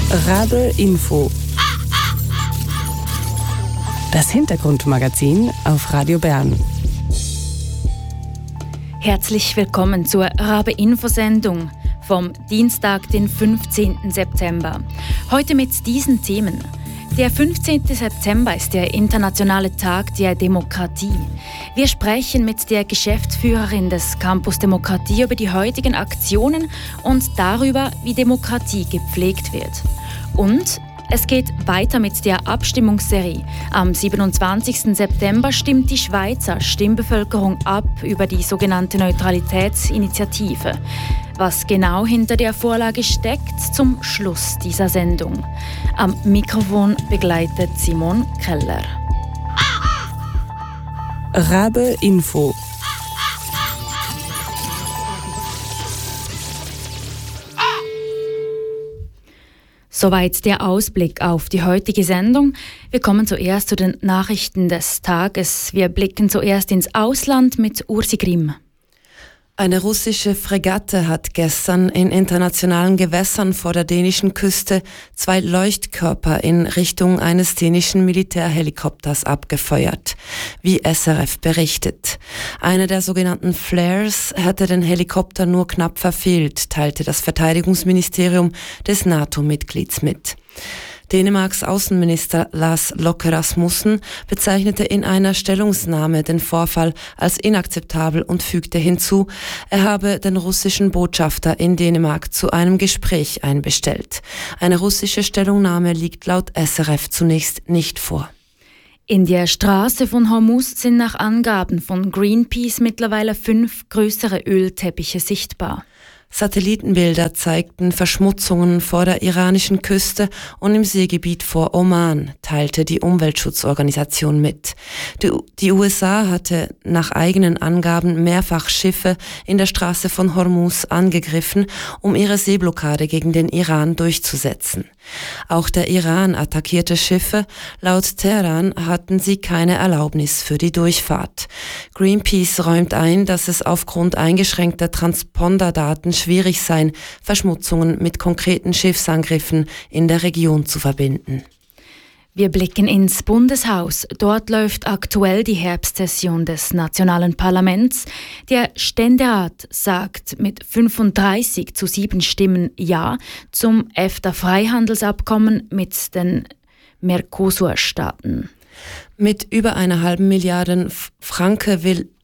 Rabe Info. Das Hintergrundmagazin auf Radio Bern. Herzlich willkommen zur Rabe Info-Sendung vom Dienstag, den 15. September. Heute mit diesen Themen. Der 15. September ist der internationale Tag der Demokratie. Wir sprechen mit der Geschäftsführerin des Campus Demokratie über die heutigen Aktionen und darüber, wie Demokratie gepflegt wird. Und es geht weiter mit der Abstimmungsserie. Am 27. September stimmt die Schweizer Stimmbevölkerung ab über die sogenannte Neutralitätsinitiative. Was genau hinter der Vorlage steckt, zum Schluss dieser Sendung. Am Mikrofon begleitet Simon Keller. Rabe Info. Soweit der Ausblick auf die heutige Sendung. Wir kommen zuerst zu den Nachrichten des Tages. Wir blicken zuerst ins Ausland mit Ursi Grimm. Eine russische Fregatte hat gestern in internationalen Gewässern vor der dänischen Küste 2 Leuchtkörper in Richtung eines dänischen Militärhelikopters abgefeuert, wie SRF berichtet. Einer der sogenannten Flares hätte den Helikopter nur knapp verfehlt, teilte das Verteidigungsministerium des NATO-Mitglieds mit. Dänemarks Außenminister Lars Løkke Rasmussen bezeichnete in einer Stellungnahme den Vorfall als inakzeptabel und fügte hinzu, er habe den russischen Botschafter in Dänemark zu einem Gespräch einbestellt. Eine russische Stellungnahme liegt laut SRF zunächst nicht vor. In der Straße von Hormuz sind nach Angaben von Greenpeace mittlerweile 5 größere Ölteppiche sichtbar. Satellitenbilder zeigten Verschmutzungen vor der iranischen Küste und im Seegebiet vor Oman, teilte die Umweltschutzorganisation mit. Die USA hatte nach eigenen Angaben mehrfach Schiffe in der Straße von Hormuz angegriffen, um ihre Seeblockade gegen den Iran durchzusetzen. Auch der Iran attackierte Schiffe. Laut Teheran hatten sie keine Erlaubnis für die Durchfahrt. Greenpeace räumt ein, dass es aufgrund eingeschränkter Transponderdaten schwierig sei, Verschmutzungen mit konkreten Schiffsangriffen in der Region zu verbinden. Wir blicken ins Bundeshaus. Dort läuft aktuell die Herbstsession des Nationalen Parlaments. Der Ständerat sagt mit 35:7 Stimmen Ja zum EFTA-Freihandelsabkommen mit den Mercosur-Staaten. Mit über einer halben Milliarde Franken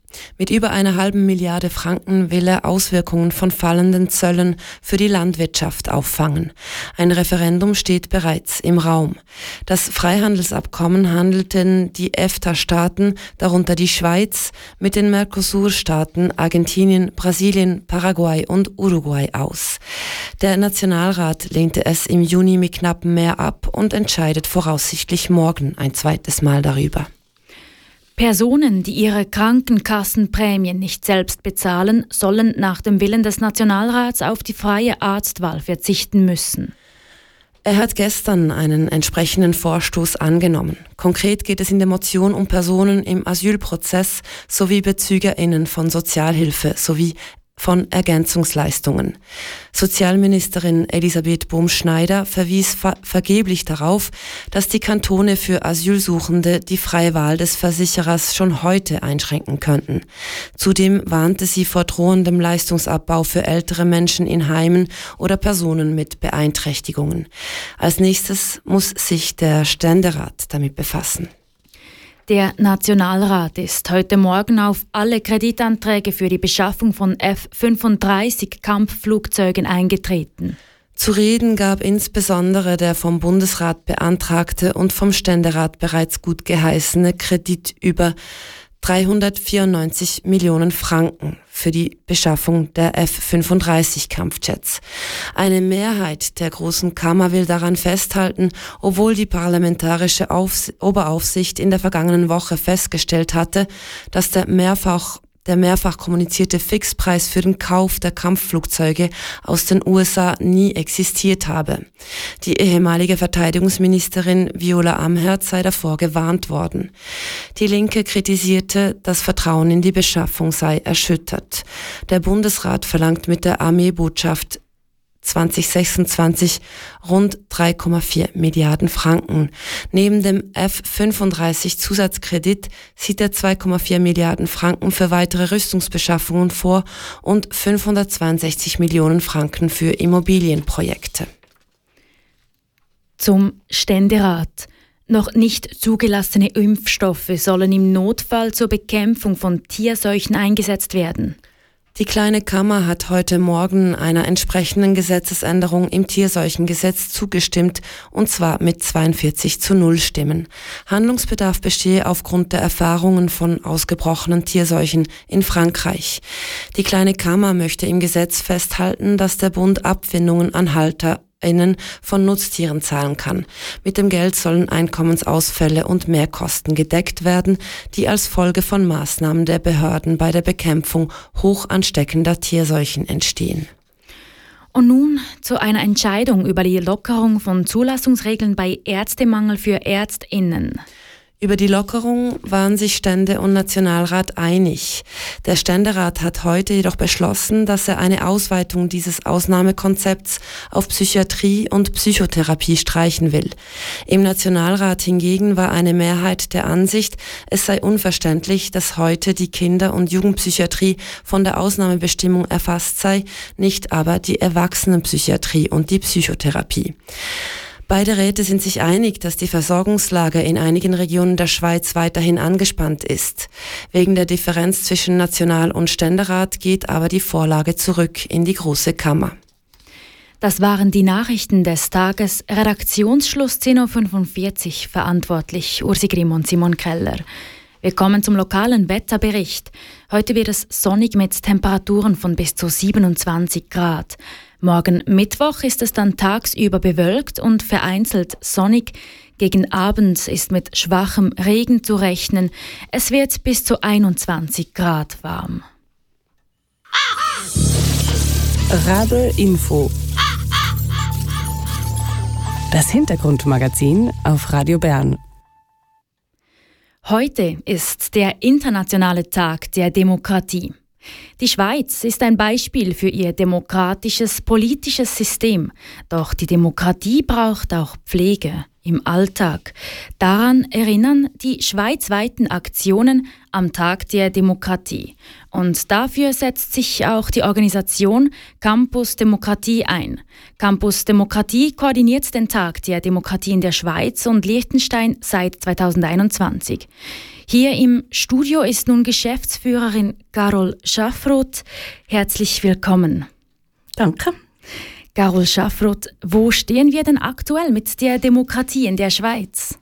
will er Auswirkungen von fallenden Zöllen für die Landwirtschaft auffangen. Ein Referendum steht bereits im Raum. Das Freihandelsabkommen handelten die EFTA-Staaten, darunter die Schweiz, mit den Mercosur-Staaten Argentinien, Brasilien, Paraguay und Uruguay aus. Der Nationalrat lehnte es im Juni mit knappem Mehr ab und entscheidet voraussichtlich morgen ein zweites Mal darüber. Personen, die ihre Krankenkassenprämien nicht selbst bezahlen, sollen nach dem Willen des Nationalrats auf die freie Arztwahl verzichten müssen. Er hat gestern einen entsprechenden Vorstoß angenommen. Konkret geht es in der Motion um Personen im Asylprozess sowie BezügerInnen von Sozialhilfe sowie von Ergänzungsleistungen. Sozialministerin Elisabeth Bohm-Schneider verwies vergeblich darauf, dass die Kantone für Asylsuchende die freie Wahl des Versicherers schon heute einschränken könnten. Zudem warnte sie vor drohendem Leistungsabbau für ältere Menschen in Heimen oder Personen mit Beeinträchtigungen. Als nächstes muss sich der Ständerat damit befassen. Der Nationalrat ist heute Morgen auf alle Kreditanträge für die Beschaffung von F-35 Kampfflugzeugen eingetreten. Zu reden gab insbesondere der vom Bundesrat beantragte und vom Ständerat bereits gut geheißene Kredit über 394 Millionen Franken für die Beschaffung der F-35 Kampfjets. Eine Mehrheit der Großen Kammer will daran festhalten, obwohl die parlamentarische Oberaufsicht in der vergangenen Woche festgestellt hatte, dass der mehrfach kommunizierte Fixpreis für den Kauf der Kampfflugzeuge aus den USA nie existiert habe. Die ehemalige Verteidigungsministerin Viola Amherd sei davor gewarnt worden. Die Linke kritisierte, das Vertrauen in die Beschaffung sei erschüttert. Der Bundesrat verlangt mit der Armeebotschaft 2026 rund 3,4 Milliarden Franken. Neben dem F-35 Zusatzkredit sieht er 2,4 Milliarden Franken für weitere Rüstungsbeschaffungen vor und 562 Millionen Franken für Immobilienprojekte. Zum Ständerat. Noch nicht zugelassene Impfstoffe sollen im Notfall zur Bekämpfung von Tierseuchen eingesetzt werden. Die Kleine Kammer hat heute Morgen einer entsprechenden Gesetzesänderung im Tierseuchengesetz zugestimmt, und zwar mit 42:0 Stimmen. Handlungsbedarf bestehe aufgrund der Erfahrungen von ausgebrochenen Tierseuchen in Frankreich. Die Kleine Kammer möchte im Gesetz festhalten, dass der Bund Abfindungen an HalterInnen von Nutztieren zahlen kann. Mit dem Geld sollen Einkommensausfälle und Mehrkosten gedeckt werden, die als Folge von Maßnahmen der Behörden bei der Bekämpfung hoch ansteckender Tierseuchen entstehen. Und nun zu einer Entscheidung über die Lockerung von Zulassungsregeln bei Ärztemangel für ÄrztInnen. Über die Lockerung waren sich Stände und Nationalrat einig. Der Ständerat hat heute jedoch beschlossen, dass er eine Ausweitung dieses Ausnahmekonzepts auf Psychiatrie und Psychotherapie streichen will. Im Nationalrat hingegen war eine Mehrheit der Ansicht, es sei unverständlich, dass heute die Kinder- und Jugendpsychiatrie von der Ausnahmebestimmung erfasst sei, nicht aber die Erwachsenenpsychiatrie und die Psychotherapie. Beide Räte sind sich einig, dass die Versorgungslage in einigen Regionen der Schweiz weiterhin angespannt ist. Wegen der Differenz zwischen National- und Ständerat geht aber die Vorlage zurück in die Große Kammer. Das waren die Nachrichten des Tages. Redaktionsschluss 10.45 Uhr, verantwortlich Ursi Grimm und Simon Keller. Wir kommen zum lokalen Wetterbericht. Heute wird es sonnig mit Temperaturen von bis zu 27 Grad. Morgen Mittwoch ist es dann tagsüber bewölkt und vereinzelt sonnig. Gegen Abend ist mit schwachem Regen zu rechnen. Es wird bis zu 21 Grad warm. Rabe Info. Das Hintergrundmagazin auf Radio Bern. Heute ist der internationale Tag der Demokratie. Die Schweiz ist ein Beispiel für ihr demokratisches, politisches System. Doch die Demokratie braucht auch Pflege im Alltag. Daran erinnern die schweizweiten Aktionen am Tag der Demokratie. Und dafür setzt sich auch die Organisation Campus Demokratie ein. Campus Demokratie koordiniert den Tag der Demokratie in der Schweiz und Liechtenstein seit 2021. Hier im Studio ist nun Geschäftsführerin Carol Schaffroth. Herzlich willkommen. Danke. Carol Schaffroth, wo stehen wir denn aktuell mit der Demokratie in der Schweiz?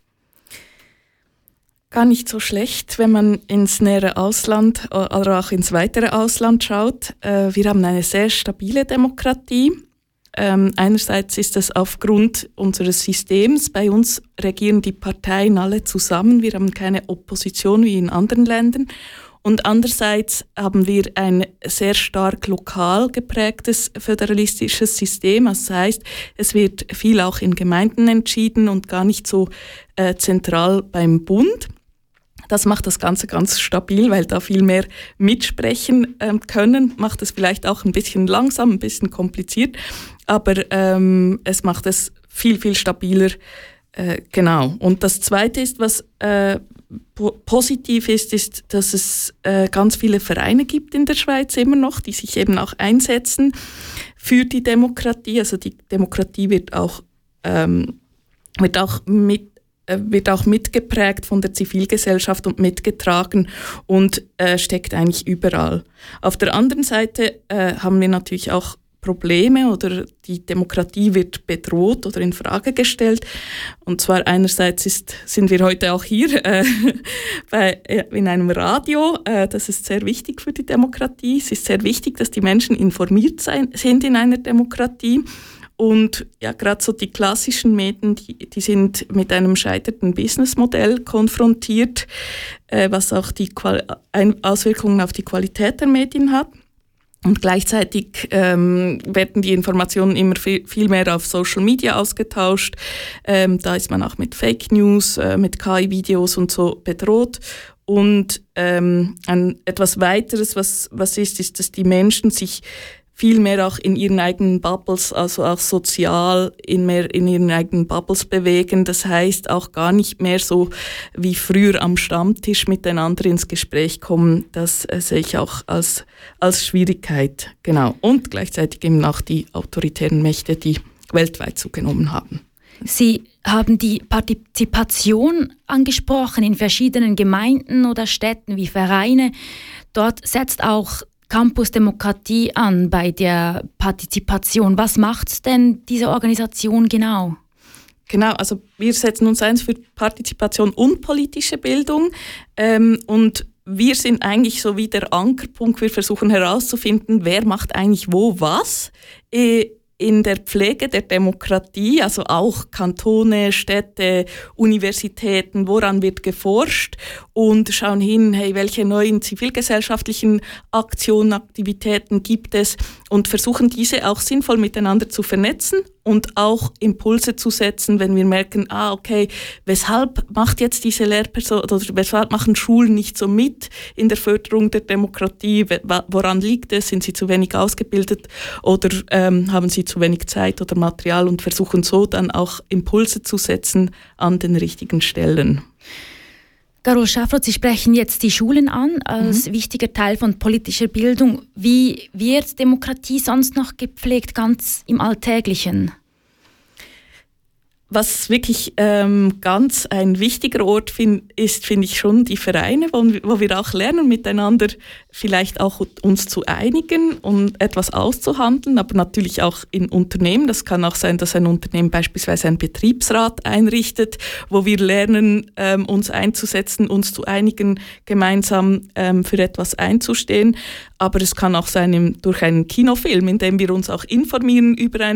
Gar nicht so schlecht, wenn man ins nähere Ausland oder auch ins weitere Ausland schaut. Wir haben eine sehr stabile Demokratie. Einerseits ist das aufgrund unseres Systems. Bei uns regieren die Parteien alle zusammen. Wir haben keine Opposition wie in anderen Ländern. Und andererseits haben wir ein sehr stark lokal geprägtes föderalistisches System. Das heißt, es wird viel auch in Gemeinden entschieden und gar nicht so zentral beim Bund. Das macht das Ganze ganz stabil, weil da viel mehr mitsprechen können. Macht es vielleicht auch ein bisschen langsam, ein bisschen kompliziert, aber es macht es viel, viel stabiler. Genau. Und das Zweite ist, was positiv ist, dass es ganz viele Vereine gibt in der Schweiz immer noch, die sich eben auch einsetzen für die Demokratie. Also die Demokratie wird auch mitgeprägt von der Zivilgesellschaft und mitgetragen und steckt eigentlich überall. Auf der anderen Seite haben wir natürlich auch Probleme oder die Demokratie wird bedroht oder in Frage gestellt. Und zwar einerseits sind wir heute auch hier in einem Radio. Das ist sehr wichtig für die Demokratie. Es ist sehr wichtig, dass die Menschen informiert sind in einer Demokratie. Und ja, gerade so die klassischen Medien, die sind mit einem scheiternden Businessmodell konfrontiert, was auch die Auswirkungen auf die Qualität der Medien hat. Und gleichzeitig werden die Informationen immer viel mehr auf Social Media ausgetauscht. Da ist man auch mit Fake News, mit KI-Videos und so bedroht. Und etwas weiteres, was ist, dass die Menschen sich viel mehr auch in ihren eigenen Bubbles, also auch sozial mehr in ihren eigenen Bubbles bewegen. Das heißt auch gar nicht mehr so wie früher am Stammtisch miteinander ins Gespräch kommen. Das sehe ich auch als Schwierigkeit. Genau. Und gleichzeitig eben auch die autoritären Mächte, die weltweit zugenommen haben. Sie haben die Partizipation angesprochen in verschiedenen Gemeinden oder Städten wie Vereine. Dort setzt auch Campus-Demokratie an bei der Partizipation. Was macht denn diese Organisation genau? Genau, also wir setzen uns ein für Partizipation und politische Bildung und wir sind eigentlich so wie der Ankerpunkt. Wir versuchen herauszufinden, wer macht eigentlich wo was in der Pflege der Demokratie, also auch Kantone, Städte, Universitäten, woran wird geforscht und schauen hin, hey, welche neuen zivilgesellschaftlichen Aktionen, Aktivitäten gibt es und versuchen diese auch sinnvoll miteinander zu vernetzen und auch Impulse zu setzen, wenn wir merken, okay, weshalb macht jetzt diese Lehrperson oder weshalb machen Schulen nicht so mit in der Förderung der Demokratie, woran liegt es, sind sie zu wenig ausgebildet oder haben sie zu wenig Zeit oder Material und versuchen so dann auch Impulse zu setzen an den richtigen Stellen. Carol Schafroth, Sie sprechen jetzt die Schulen an als wichtiger Teil von politischer Bildung. Wie wird Demokratie sonst noch gepflegt, ganz im Alltäglichen? Was wirklich ganz ein wichtiger Ort ist, finde ich schon die Vereine, wo wir auch lernen, miteinander vielleicht auch uns zu einigen und etwas auszuhandeln, aber natürlich auch in Unternehmen. Das kann auch sein, dass ein Unternehmen beispielsweise einen Betriebsrat einrichtet, wo wir lernen, uns einzusetzen, uns zu einigen, gemeinsam für etwas einzustehen. Aber es kann auch sein durch einen Kinofilm, in dem wir uns auch informieren über ein